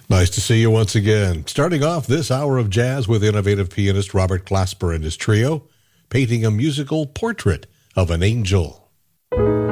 Nice to see you once again. Starting off this hour of jazz with innovative pianist Robert Glasper and his trio, painting a musical portrait of an angel.